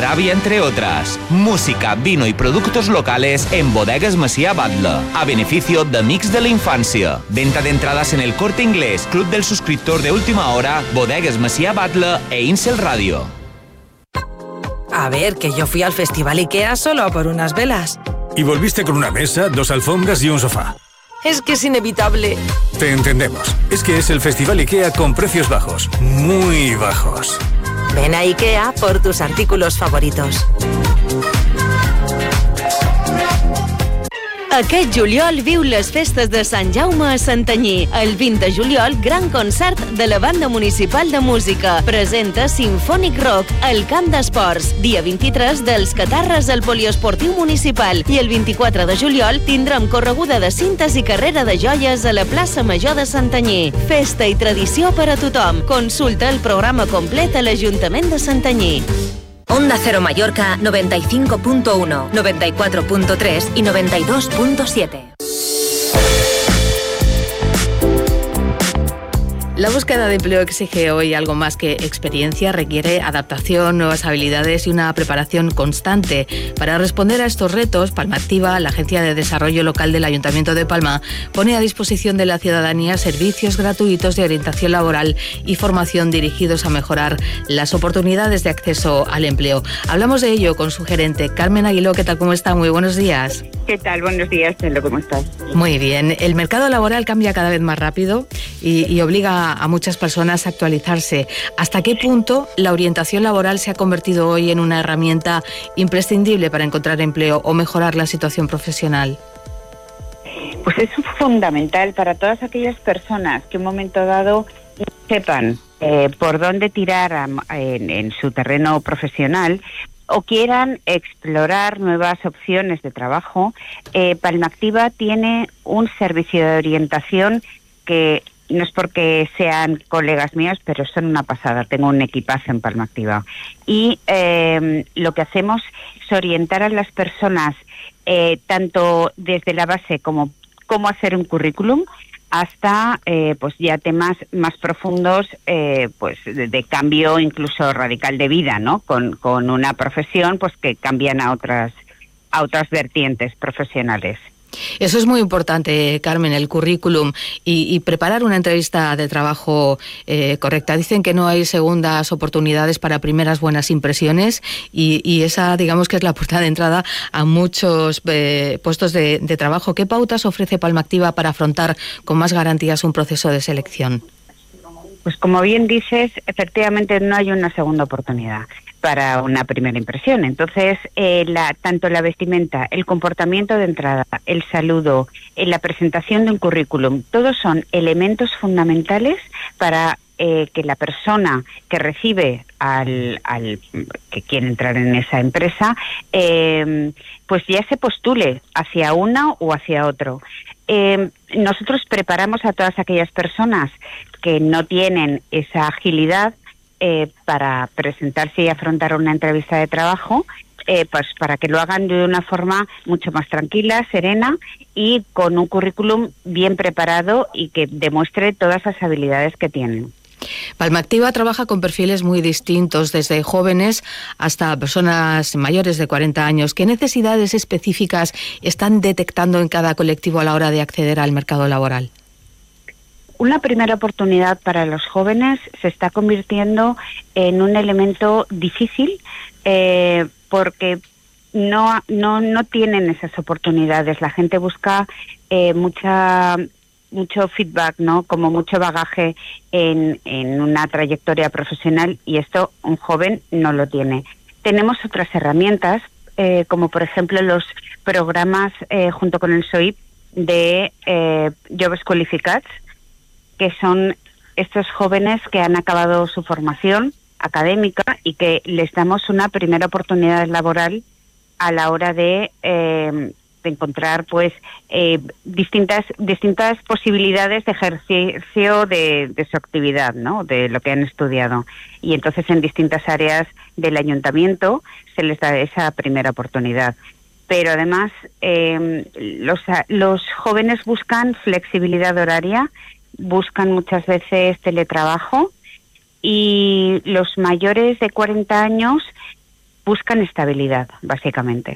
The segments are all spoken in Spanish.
Arabia, entre otras. Música, vino y productos locales en Bodegas Macià Batlle, a beneficio de Amics de la Infancia. Venta de entradas en el Corte Inglés, Club del Suscriptor de Última Hora, Bodegas Macià Batlle e Incel Radio. A ver, que yo fui al Festival IKEA solo por unas velas. Y volviste con una mesa, 2 alfombras y un sofá. Es que es inevitable. Te entendemos. Es que es el Festival IKEA con precios bajos. Muy bajos. Ven a IKEA por tus artículos favoritos. Aquest juliol viu les festes de Sant Jaume a Santanyí. El 20 de juliol, gran concert de la Banda Municipal de Música. Presenta Sinfònic Rock al Camp d'Esports. Dia 23 dels Catarres al Poliesportiu Municipal. I el 24 de juliol tindrem correguda de cintes i carrera de joies a la plaça Major de Santanyí. Festa i tradició per a tothom. Consulta el programa complet a l'Ajuntament de Santanyí. Onda Cero Mallorca 95.1, 94.3 y 92.7. La búsqueda de empleo exige hoy algo más que experiencia, requiere adaptación, nuevas habilidades y una preparación constante. Para responder a estos retos, Palma Activa, la Agencia de Desarrollo Local del Ayuntamiento de Palma, pone a disposición de la ciudadanía servicios gratuitos de orientación laboral y formación dirigidos a mejorar las oportunidades de acceso al empleo. Hablamos de ello con su gerente, Carmen Aguiló. ¿Qué tal? ¿Cómo está? Muy buenos días. ¿Qué tal? Buenos días, Chelo. ¿Cómo estás? Muy bien. El mercado laboral cambia cada vez más rápido y obliga a muchas personas a actualizarse. ¿Hasta qué punto la orientación laboral se ha convertido hoy en una herramienta imprescindible para encontrar empleo o mejorar la situación profesional? Pues es fundamental para todas aquellas personas que en un momento dado sepan por dónde tirar en su terreno profesional o quieran explorar nuevas opciones de trabajo. Palma Activa tiene un servicio de orientación que no es porque sean colegas míos, pero son una pasada. Tengo un equipazo en Palma Activa. Y lo que hacemos es orientar a las personas tanto desde la base como cómo hacer un currículum hasta pues ya temas más profundos pues de cambio incluso radical de vida, ¿no? Con una profesión pues que cambian a otras vertientes profesionales. Eso es muy importante, Carmen, el currículum y preparar una entrevista de trabajo correcta. Dicen que no hay segundas oportunidades para primeras buenas impresiones y esa, digamos, que es la puerta de entrada a muchos puestos de trabajo. ¿Qué pautas ofrece Palma Activa para afrontar con más garantías un proceso de selección? Pues como bien dices, efectivamente no hay una segunda oportunidad para una primera impresión. Entonces, tanto la vestimenta, el comportamiento de entrada, el saludo, la presentación de un currículum, todos son elementos fundamentales para que la persona que recibe al que quiere entrar en esa empresa, pues ya se postule hacia uno o hacia otro. Nosotros preparamos a todas aquellas personas que no tienen esa agilidad para presentarse y afrontar una entrevista de trabajo, pues para que lo hagan de una forma mucho más tranquila, serena y con un currículum bien preparado y que demuestre todas las habilidades que tienen. Palma Activa trabaja con perfiles muy distintos, desde jóvenes hasta personas mayores de 40 años. ¿Qué necesidades específicas están detectando en cada colectivo a la hora de acceder al mercado laboral? Una primera oportunidad para los jóvenes se está convirtiendo en un elemento difícil porque no tienen esas oportunidades. La gente busca mucho feedback, ¿no? Como mucho bagaje en una trayectoria profesional y esto un joven no lo tiene. Tenemos otras herramientas como por ejemplo los programas junto con el SOIP de Joves Qualificats, que son estos jóvenes que han acabado su formación académica y que les damos una primera oportunidad laboral a la hora de encontrar pues distintas posibilidades de ejercicio de su actividad, ¿no? De lo que han estudiado. Y entonces en distintas áreas del ayuntamiento se les da esa primera oportunidad. Pero además los jóvenes buscan flexibilidad horaria, buscan muchas veces teletrabajo y los mayores de 40 años buscan estabilidad, básicamente.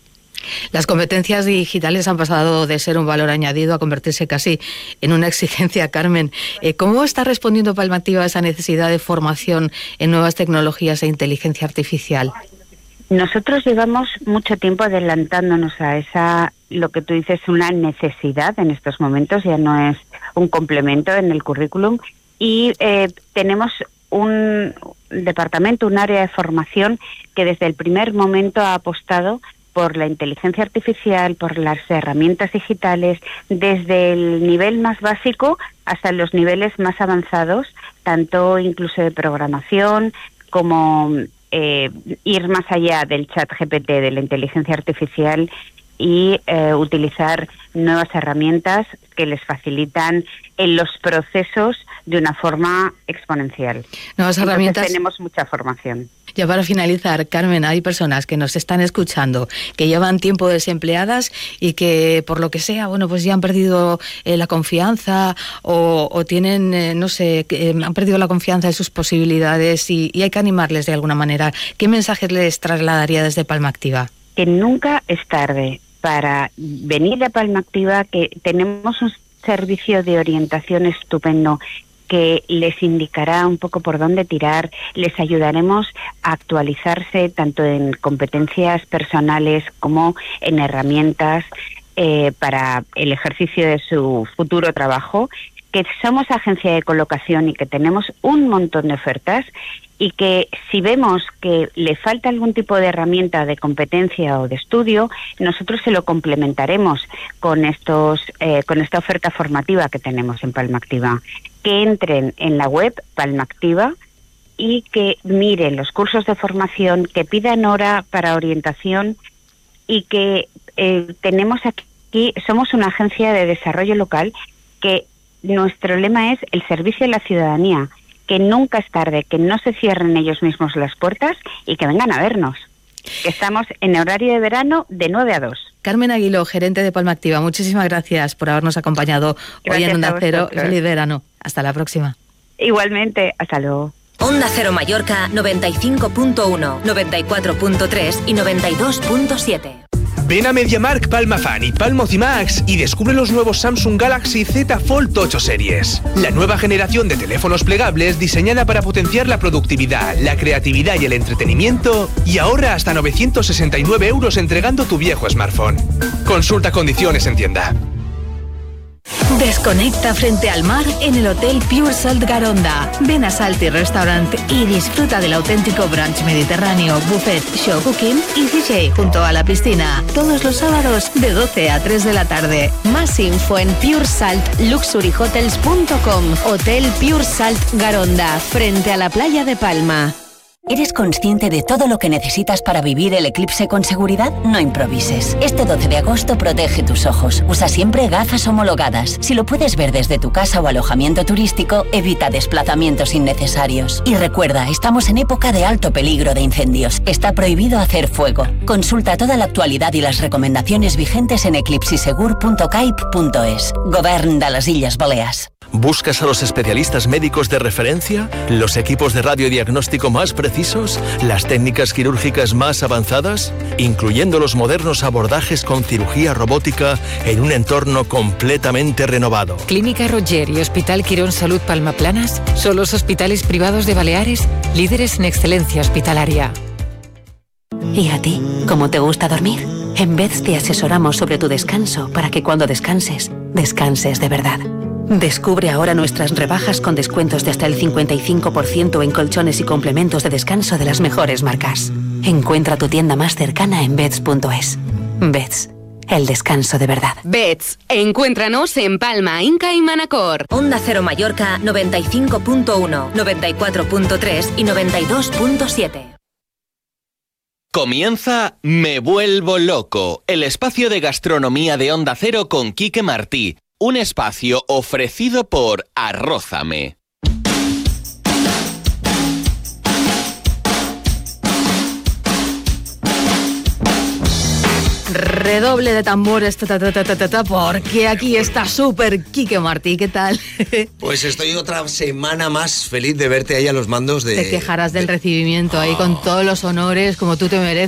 Las competencias digitales han pasado de ser un valor añadido a convertirse casi en una exigencia, Carmen. ¿Cómo está respondiendo Palmactiva a esa necesidad de formación en nuevas tecnologías e inteligencia artificial? Nosotros llevamos mucho tiempo adelantándonos a esa, lo que tú dices, una necesidad en estos momentos, ya no es un complemento en el currículum, y tenemos un departamento, un área de formación que desde el primer momento ha apostado por la inteligencia artificial, por las herramientas digitales, desde el nivel más básico hasta los niveles más avanzados, tanto incluso de programación como ir más allá del chat GPT, de la inteligencia artificial, y utilizar nuevas herramientas que les facilitan en los procesos de una forma exponencial. Nuevas herramientas. Tenemos mucha formación. Ya para finalizar, Carmen, hay personas que nos están escuchando, que llevan tiempo desempleadas y que por lo que sea, bueno, pues ya han perdido la confianza o tienen, han perdido la confianza en sus posibilidades y hay que animarles de alguna manera. ¿Qué mensajes les trasladaría desde Palmactiva? Que nunca es tarde para venir a Palmactiva, que tenemos un servicio de orientación estupendo que les indicará un poco por dónde tirar, les ayudaremos a actualizarse tanto en competencias personales como en herramientas para el ejercicio de su futuro trabajo, que somos agencia de colocación y que tenemos un montón de ofertas, y que si vemos que le falta algún tipo de herramienta de competencia o de estudio, nosotros se lo complementaremos con esta oferta formativa que tenemos en Palmactiva. Que entren en la web Palmactiva y que miren los cursos de formación, que pidan hora para orientación, y que tenemos aquí, somos una agencia de desarrollo local, que nuestro lema es el servicio a la ciudadanía, que nunca es tarde, que no se cierren ellos mismos las puertas y que vengan a vernos. Que estamos en horario de verano de 9 a 2. Carmen Aguiló, gerente de Palmactiva, muchísimas gracias por habernos acompañado hoy en Onda Cero. Feliz verano. Hasta la próxima. Igualmente, hasta luego. Onda Cero Mallorca 95.1, 94.3 y 92.7. Ven a MediaMarkt Palma Fan y Palma Ocimax y descubre los nuevos Samsung Galaxy Z Fold 8 series. La nueva generación de teléfonos plegables diseñada para potenciar la productividad, la creatividad y el entretenimiento, y ahorra hasta 969 euros entregando tu viejo smartphone. Consulta condiciones en tienda. Desconecta frente al mar en el Hotel Pure Salt Garonda. Ven a Salty Restaurant y disfruta del auténtico brunch mediterráneo, buffet, show cooking y DJ junto a la piscina. Todos los sábados de 12 a 3 de la tarde. Más info en puresaltluxuryhotels.com. Hotel Pure Salt Garonda, frente a la playa de Palma. ¿Eres consciente de todo lo que necesitas para vivir el eclipse con seguridad? No improvises. Este 12 de agosto protege tus ojos. Usa siempre gafas homologadas. Si lo puedes ver desde tu casa o alojamiento turístico, evita desplazamientos innecesarios. Y recuerda, estamos en época de alto peligro de incendios. Está prohibido hacer fuego. Consulta toda la actualidad y las recomendaciones vigentes en eclipsisegur.caip.es. Govern de las Illes Balears. ¿Buscas a los especialistas médicos de referencia? ¿Los equipos de radiodiagnóstico más precisos? ¿Las técnicas quirúrgicas más avanzadas? Incluyendo los modernos abordajes con cirugía robótica en un entorno completamente renovado. Clínica Roger y Hospital Quirón Salud Palma Planas son los hospitales privados de Baleares, líderes en excelencia hospitalaria. ¿Y a ti? ¿Cómo te gusta dormir? En Beds te asesoramos sobre tu descanso para que cuando descanses, descanses de verdad. Descubre ahora nuestras rebajas con descuentos de hasta el 55% en colchones y complementos de descanso de las mejores marcas. Encuentra tu tienda más cercana en Beds.es. Beds, el descanso de verdad. Beds, encuéntranos en Palma, Inca y Manacor. Onda Cero Mallorca 95.1, 94.3 y 92.7. Comienza Me Vuelvo Loco, el espacio de gastronomía de Onda Cero con Quique Martí. Un espacio ofrecido por Arrózame. Redoble de tambores, porque aquí está Super Quique Martí. ¿Qué tal? Pues estoy otra semana más feliz de verte ahí a los mandos de... Te quejarás del recibimiento ahí con todos los honores como tú te mereces.